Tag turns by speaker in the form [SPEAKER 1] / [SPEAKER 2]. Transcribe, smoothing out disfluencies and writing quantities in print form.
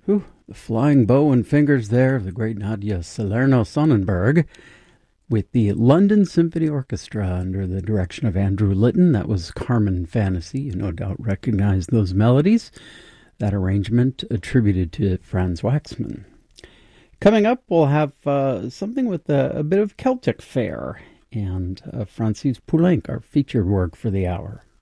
[SPEAKER 1] Whew, the flying bow and fingers there of the great Nadia Salerno-Sonnenberg with the London Symphony Orchestra under the direction of Andrew Litton. That was Carmen Fantasy. You no doubt recognize those melodies. That arrangement attributed to Franz Waxman. Coming up, we'll have something with a bit of Celtic fare and Francis Poulenc, our featured work for the hour.